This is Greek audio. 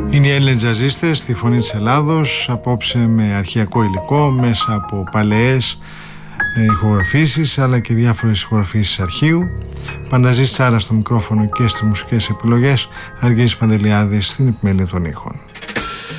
Είναι οι Έλληνες τζαζίστες στη Φωνή της Ελλάδος, απόψε με αρχαιακό υλικό μέσα από παλαιές ηχογραφήσεις αλλά και διάφορες ηχογραφήσεις αρχείου. Πανταζής Τσάρας στο μικρόφωνο και στις μουσικές επιλογές, Αργύρης Παντελιάδης στην επιμέλεια των ήχων.